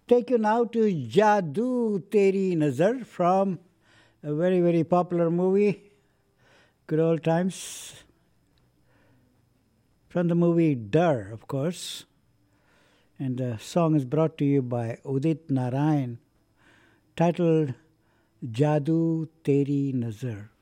take you now to Jadoo Teri Nazar from a very, very popular movie, good old times. From the movie Dar, of course. And the song is brought to you by Udit Narayan, titled Jadoo Teri Nazar.